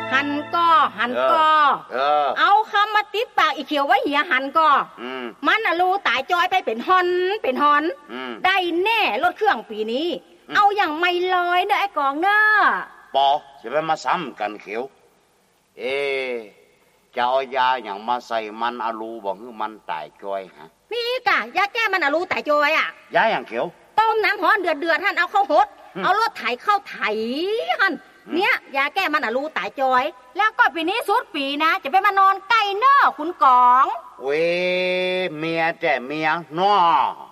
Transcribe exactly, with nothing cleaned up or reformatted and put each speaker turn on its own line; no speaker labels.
หันก็หันก็
เออ
เอาคำมาติดปากอีเขียวไว้เหียหันก็มันอะรู้ตายจอยไปเป็นฮอนเป็นฮอนได้แน่รถเครื่องปีนี้เอาอย่างไม่ลอยเนอะไอ้กองเนอะ
ปอจะไปมาซ้ำกันเขียวเอจะเอายาอย่างมาใส่มันอะรูบอกคือมันตายจอยฮะ
มีกะยาแก้มันอะรูตายจอยอ่ะ
ยาอย่างเขียว
ต้มน้ำร้อนเดือดเดือดท่านเอาเข้าหดเอารถไถเข้าไถท่านเนี้ยยาแก้มันอะรูตายจอยแล้วก็ปีนี้สุดปีนะจะไปมานอนใกล้เนอะคุณกอง
เว้เมียแต่เมียน้อ